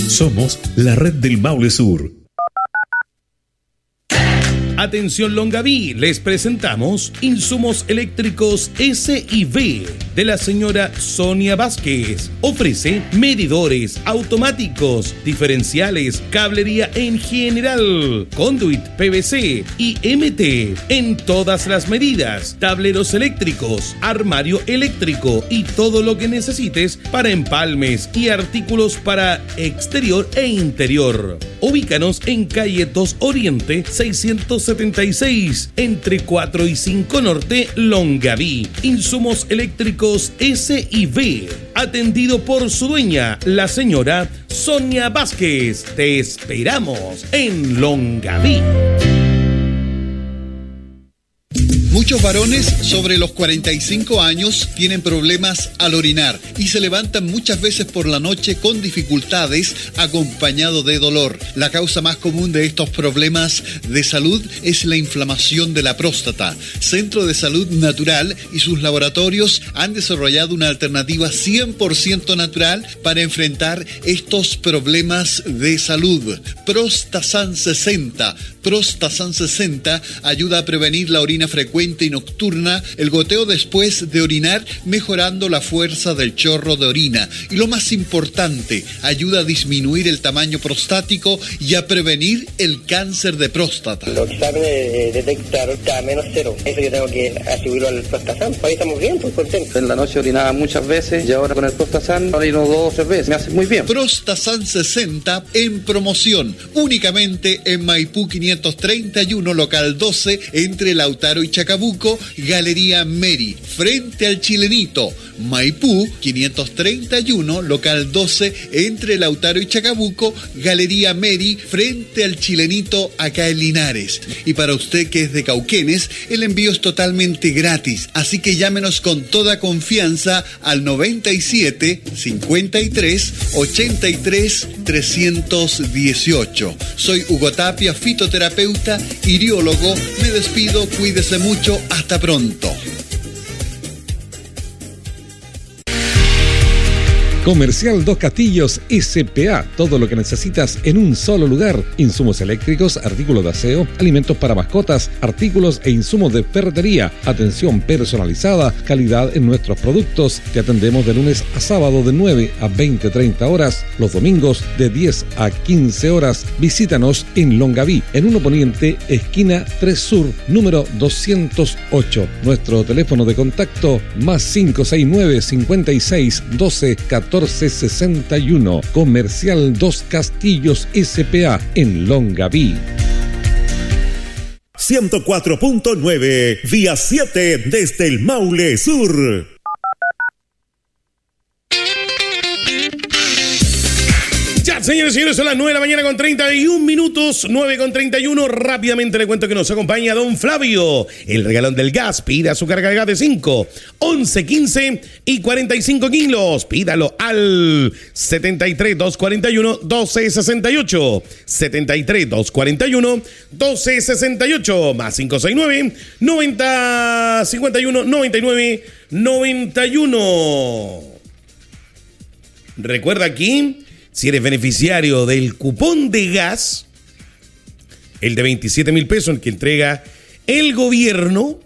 Somos la red del Maule Sur. Atención Longaví, les presentamos insumos eléctricos S&V de la señora Sonia Vázquez. Ofrece medidores automáticos, diferenciales, cablería en general, conduit PVC y MT en todas las medidas, tableros eléctricos, armario eléctrico y todo lo que necesites para empalmes y artículos para exterior e interior. Ubícanos en calle 2 Oriente 676 entre 4 y 5 Norte, Longaví. Insumos eléctricos S&V, atendido por su dueña, la señora Sonia Vázquez. Te esperamos en Longaví. Muchos varones sobre los 45 años tienen problemas al orinar y se levantan muchas veces por la noche con dificultades acompañado de dolor. La causa más común de estos problemas de salud es la inflamación de la próstata. Centro de Salud Natural y sus laboratorios han desarrollado una alternativa 100% natural para enfrentar estos problemas de salud. Prostasan 60. Prostasan 60 ayuda a prevenir la orina frecuente y nocturna, el goteo después de orinar, mejorando la fuerza del chorro de orina. Y lo más importante, ayuda a disminuir el tamaño prostático y a prevenir el cáncer de próstata. Los exámenes detectaron que menos 0. Eso yo tengo que atribuirlo al Prostasan. Ahí estamos bien, pues contentos. En la noche orinaba muchas veces y ahora con el Prostasan orino 2 o 3 veces. Me hace muy bien. Prostasan 60 en promoción, únicamente en Maipú 531, local 12, entre Lautaro y Chacabuco, Galería Meri, frente al Chilenito. Maipú 531, local 12, entre Lautaro y Chacabuco, Galería Meri, frente al Chilenito, acá en Linares. Y para usted que es de Cauquenes, el envío es totalmente gratis, así que llámenos con toda confianza al 97 53 83 318. Soy Hugo Tapia, fitoterapeuta, iriólogo. Me despido, cuídese mucho, hasta pronto. Comercial Dos Castillos S.P.A. Todo lo que necesitas en un solo lugar. Insumos eléctricos, artículos de aseo, alimentos para mascotas, artículos e insumos de ferretería. Atención personalizada, calidad en nuestros productos. Te atendemos de lunes a sábado de 9 a 20:30 horas. Los domingos de 10 a 15 horas. Visítanos en Longaví, en 1 Poniente, esquina 3 Sur, número 208. Nuestro teléfono de contacto +569 56 12 14 61. Comercial Dos Castillos S.P.A. en Longaví. 104.9, vía 7 desde el Maule Sur. Ya, señores y señores, son las 9 de la mañana con 31 minutos, 9:31. Rápidamente le cuento que nos acompaña Don Flavio, el regalón del gas. Pida su carga de gas de 5, 11, 15 y 45 kilos. Pídalo al 73 241 1268. 73 241 1268 más 569 90 51 99 91. Recuerda aquí, si eres beneficiario del cupón de gas, el de 27.000 pesos, el que entrega el gobierno,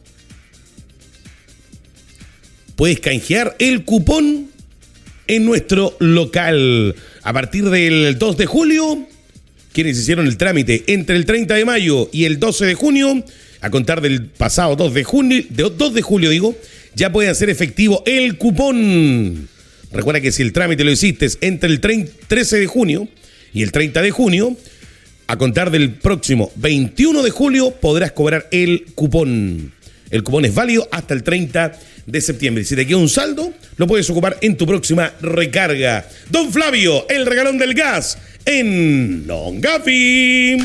puedes canjear el cupón en nuestro local. A partir del 2 de julio, quienes hicieron el trámite entre el 30 de mayo y el 12 de junio, a contar del pasado 2 de julio, ya pueden hacer efectivo el cupón. Recuerda que si el trámite lo hiciste entre el 13 de junio y el 30 de junio, a contar del próximo 21 de julio podrás cobrar el cupón. El cupón es válido hasta el 30 de septiembre. Si te queda un saldo, lo puedes ocupar en tu próxima recarga. Don Flavio, el regalón del gas en Longaví.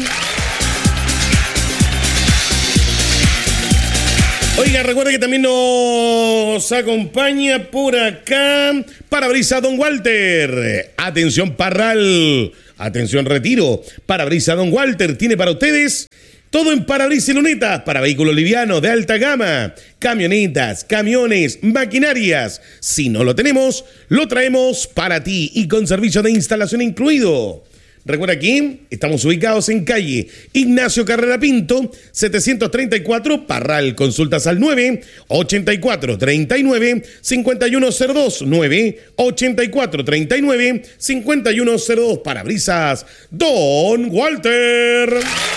Oiga, recuerda que también nos acompaña por acá Parabrisas Don Walter. Atención Parral, atención Retiro. Parabrisas Don Walter tiene para ustedes todo en parabrisas y lunetas para vehículos livianos de alta gama, camionetas, camiones, maquinarias. Si no lo tenemos, lo traemos para ti y con servicio de instalación incluido. Recuerda que estamos ubicados en calle Ignacio Carrera Pinto, 734, Parral. Consultas al 9-84-39-5102, 9-84-39-5102. Parabrisas Don Walter.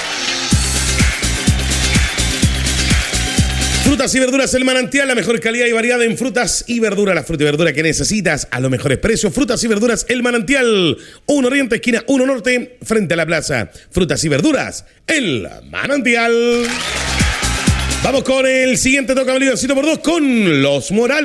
Frutas y verduras El Manantial, la mejor calidad y variedad en frutas y verduras. La fruta y verdura que necesitas a los mejores precios. Frutas y verduras El Manantial. 1 Oriente, esquina 1 Norte, frente a la plaza. Frutas y verduras El Manantial. Vamos con el siguiente toca por 2 con Los Morales.